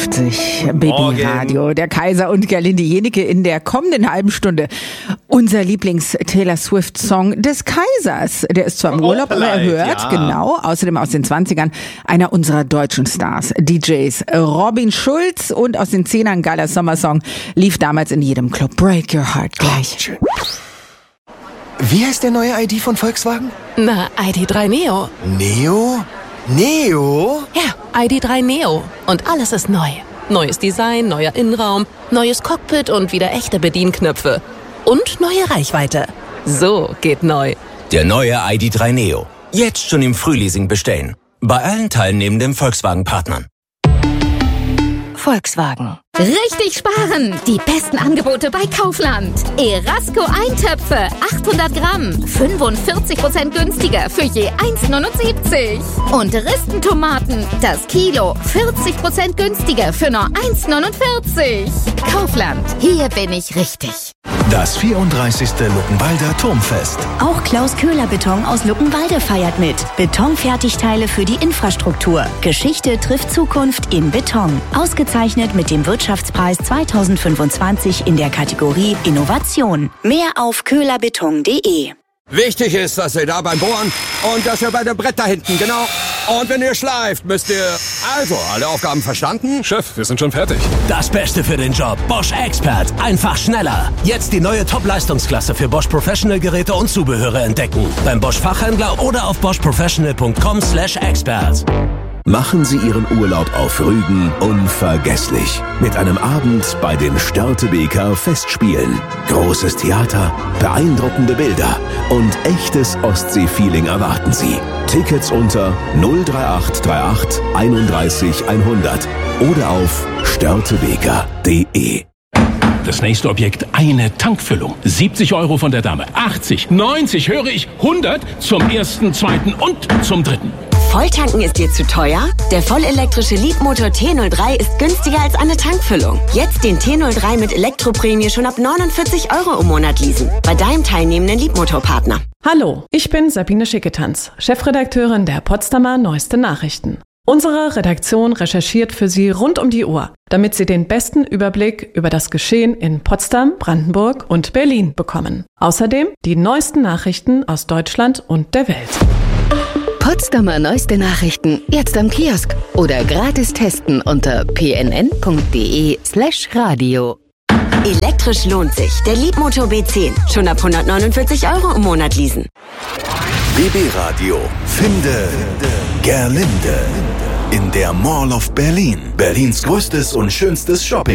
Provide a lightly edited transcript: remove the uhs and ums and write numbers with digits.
Baby-Radio, der Kaiser und Gerlinde Jenike in der kommenden halben Stunde. Unser Lieblings-Taylor Swift-Song des Kaisers. Der ist zwar im Urlaub, aber er hört, genau, außerdem aus den 20ern, einer unserer deutschen Stars, DJs, Robin Schulz, und aus den 10ern geiler Sommersong, lief damals in jedem Club. Break Your Heart gleich. Wie heißt der neue ID von Volkswagen? Na, ID.3 Neo. Neo? Neo? Ja, ID.3 Neo. Und alles ist neu. Neues Design, neuer Innenraum, neues Cockpit und wieder echte Bedienknöpfe. Und neue Reichweite. So geht neu. Der neue ID.3 Neo. Jetzt schon im Frühleasing bestellen. Bei allen teilnehmenden Volkswagen-Partnern. Volkswagen. Richtig sparen! Die besten Angebote bei Kaufland. Erasco Eintöpfe, 800 Gramm, 45% günstiger für je 1,79. Und Ristentomaten, das Kilo, 40% günstiger für nur 1,49. Kaufland, hier bin ich richtig. Das 34. Luckenwalder Turmfest. Auch Klaus Köhler Beton aus Luckenwalde feiert mit. Betonfertigteile für die Infrastruktur. Geschichte trifft Zukunft in Beton. Ausgezeichnet mit dem Wirtschaftspreis 2025 in der Kategorie Innovation. Mehr auf köhlerbeton.de. Wichtig ist, dass ihr da beim Bohren und dass ihr bei dem Brett da hinten, genau. Und wenn ihr schleift, müsst ihr... Also, alle Aufgaben verstanden? Chef, wir sind schon fertig. Das Beste für den Job. Bosch Expert. Einfach schneller. Jetzt die neue Top-Leistungsklasse für Bosch Professional Geräte und Zubehöre entdecken. Beim Bosch Fachhändler oder auf boschprofessional.com/expert. Machen Sie Ihren Urlaub auf Rügen unvergesslich. Mit einem Abend bei den Störtebeker Festspielen. Großes Theater, beeindruckende Bilder und echtes Ostsee-Feeling erwarten Sie. Tickets unter 03838 31 100 oder auf störtebeker.de. Das nächste Objekt, eine Tankfüllung. 70 € von der Dame, 80, 90, höre ich, 100 zum ersten, zweiten und zum dritten. Volltanken ist dir zu teuer? Der vollelektrische Leapmotor T03 ist günstiger als eine Tankfüllung. Jetzt den T03 mit Elektroprämie schon ab 49 € im Monat leasen. Bei deinem teilnehmenden Leapmotor-Partner. Hallo, ich bin Sabine Schicketanz, Chefredakteurin der Potsdamer Neueste Nachrichten. Unsere Redaktion recherchiert für Sie rund um die Uhr, damit Sie den besten Überblick über das Geschehen in Potsdam, Brandenburg und Berlin bekommen. Außerdem die neuesten Nachrichten aus Deutschland und der Welt. Potsdamer Neueste Nachrichten, jetzt am Kiosk oder gratis testen unter pnn.de/radio. Elektrisch lohnt sich. Der Leapmotor B10. Schon ab 149 € im Monat leasen. BB Radio. Finde Gerlinde. In der Mall of Berlin. Berlins größtes und schönstes Shopping.